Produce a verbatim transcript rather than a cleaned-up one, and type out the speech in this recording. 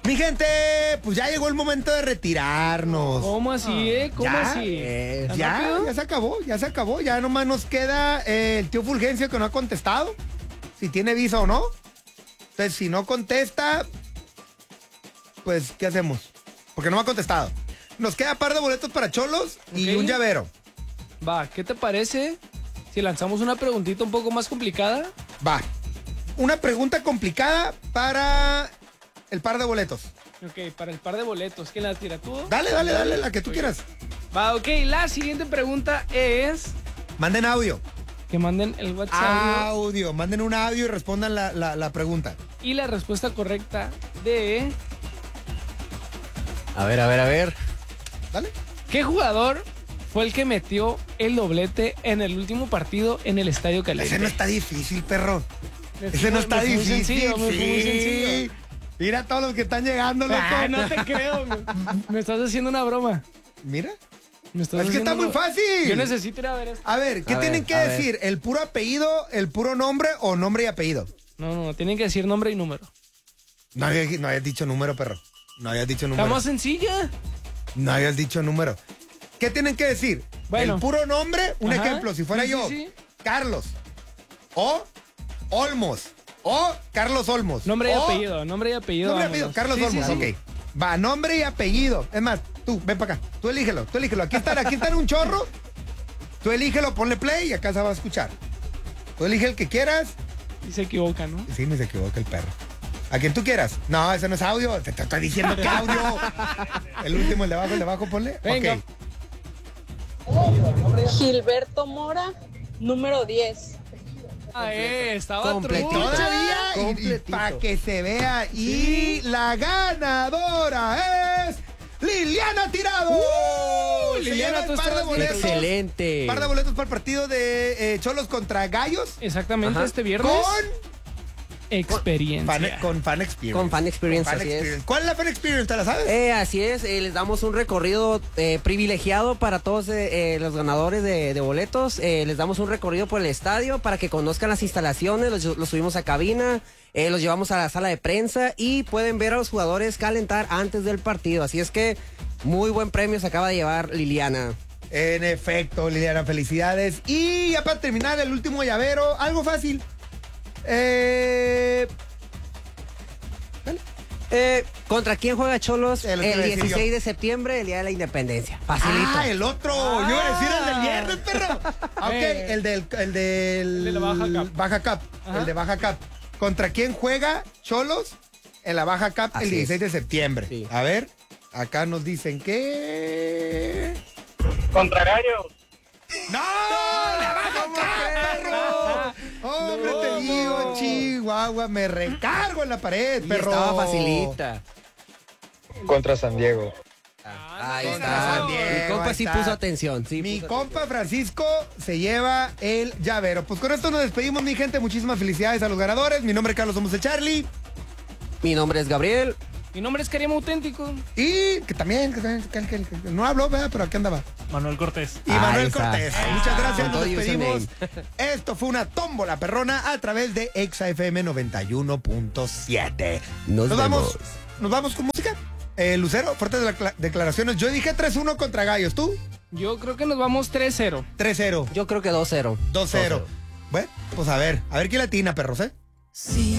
Mi gente, pues ya llegó el momento de retirarnos. ¿Cómo así, eh? ¿Cómo ¿Ya? así? Eh, ¿Tan ya, rápido? ya se acabó, ya se acabó. Ya nomás nos queda eh, el tío Fulgencio que no ha contestado. Si tiene visa o no. Entonces, si no contesta, pues, ¿qué hacemos? Porque no me ha contestado. Nos queda par de boletos para Cholos y Ok. un llavero. Va, ¿qué te parece si lanzamos una preguntita un poco más complicada? Va. Una pregunta complicada para el par de boletos. Ok, para el par de boletos. ¿Quién la tira tú? Dale, dale, dale, la que tú quieras. Va, ok, la siguiente pregunta es Manden audio. que manden el WhatsApp Audio. Manden un audio y respondan la, la, la pregunta. y la respuesta correcta de A ver, a ver, a ver. Dale. ¿qué jugador fue el que metió el doblete en el último partido en el Estadio Caliente? Ese no está difícil, perro. Me Ese fui- no está me fui muy difícil. sencillo, me fui muy Sí. sencillo. Mira a todos los que están llegando, loco. Ah, no te creo. Me, me estás haciendo una broma. Mira. Me estás Es que está haciendo muy una- fácil. Yo necesito ir a ver esto. A ver, ¿qué A tienen ver, que a ver. decir? ¿El puro apellido, el puro nombre o nombre y apellido? No, no, no, tienen que decir nombre y número. No habías, no habías dicho número, perro. No habías dicho Está número. más sencilla. No habías dicho número. ¿Qué tienen que decir? Bueno. El puro nombre, un Ajá. ejemplo, si fuera Sí, sí, yo, sí. Carlos, o Olmos, o Carlos Olmos. Nombre y o- apellido, nombre y apellido. Nombre y vámonos. apellido, Carlos Sí, sí, Olmos, sí. ok. Va, nombre y apellido. Es más, tú, ven para acá. Tú elígelo, tú elígelo. Aquí está, aquí está un chorro. Tú elígelo, ponle play y acá se va a escuchar. Tú elige el que quieras. Y se equivoca, ¿no? Sí, ni se equivoca el perro. A quien tú quieras. No, ese no es audio. Te, te estoy diciendo que audio. El último, el de abajo, el de abajo, ponle. Venga. Ok. Gilberto Mora, número diez. Ah, eh, estaba Completito. trucha. Todavía y, Completito. para que se vea. Y la ganadora es Liliana Tirado. Uh, Se Liliana, lleva tú el par de estabas boletos. Excelente. Par de boletos para el partido de eh, Cholos contra Gallos. Exactamente, Ajá. este viernes. Con Experiencia. fan, con fan Experience. Con Fan Experience, Con Fan así es. Experience. ¿Cuál es la Fan Experience? ¿Te la sabes? Eh, así es, eh, les damos un recorrido eh, privilegiado para todos eh, eh, los ganadores de, de boletos. Eh, les damos un recorrido por el estadio para que conozcan las instalaciones, los, los subimos a cabina, eh, los llevamos a la sala de prensa y pueden ver a los jugadores calentar antes del partido. Así es que muy buen premio se acaba de llevar Liliana. En efecto, Liliana, felicidades. Y ya para terminar, el último llavero, algo fácil. Eh, Eh, ¿Contra quién juega Cholos Eh, lo que iba el a decir dieciséis yo. de septiembre, el día de la independencia? Facilito. ah, el otro. Yo iba a decir el del viernes, perro. Ok, Eh. el del, el del. El de la Baja Cap. Baja Cap. Ajá. El de Baja Cap. ¿Contra quién juega Cholos en la Baja Cap Así el dieciséis de septiembre? Sí. A ver, acá nos dicen que. Contra Gallos. ¡No! ¡La Baja Cap, perro! ¡Hombre, te digo, Chihuahua! Me recargo en la pared, Y perro. estaba facilita. Contra San Diego. Ahí Contra está. San Diego, Mi compa ahí sí está. puso atención. Sí Mi puso compa Francisco se lleva el llavero. Pues con esto nos despedimos, mi gente. Muchísimas felicidades a los ganadores. Mi nombre es Carlos Somos de Charlie. atención. Mi nombre es Gabriel. Mi nombre es Karim Auténtico. Y que también, que, que- que- que- que no habló, ¿verdad? Pero aquí andaba. Manuel Cortés. Y Ahí Manuel está. Cortés. Ahí Muchas está. gracias, Con nos todo despedimos. username. Esto fue una tómbola perrona a través de Exa F M noventa y uno punto siete. Nos vamos, vemos. nos vamos con música. Eh, Lucero, fuertes decla- declaraciones. Yo dije tres uno contra Gallos. ¿Tú? Yo creo que nos vamos tres cero. tres cero. Yo creo que dos cero. dos cero. Bueno, pues a ver, a ver quién latina, perros, ¿eh? Si